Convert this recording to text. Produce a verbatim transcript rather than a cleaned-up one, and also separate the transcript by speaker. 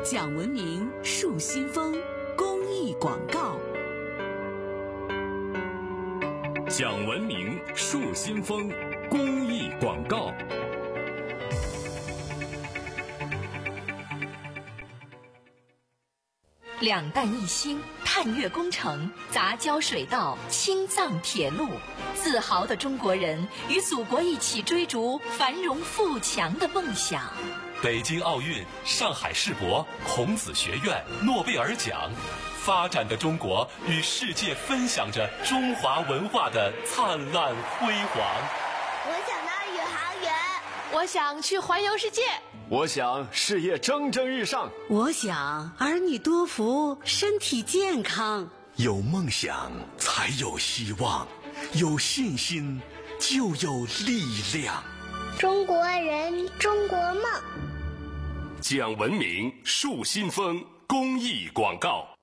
Speaker 1: 讲文明树新风公益广告。
Speaker 2: 讲文明树新风公益广告。
Speaker 3: 两弹一星、探月工程、杂交水稻、青藏铁路，自豪的中国人与祖国一起追逐繁荣富强的梦想。
Speaker 4: 北京奥运、上海世博、孔子学院、诺贝尔奖，发展的中国与世界分享着中华文化的灿烂辉煌。
Speaker 5: 我想当宇航员，
Speaker 6: 我想去环游世界，
Speaker 7: 我想事业蒸蒸日上，
Speaker 8: 我想儿女多福，身体健康。
Speaker 9: 有梦想才有希望，有信心就有力量。
Speaker 5: 中国人，中国梦。
Speaker 2: 讲文明树新风公益广告。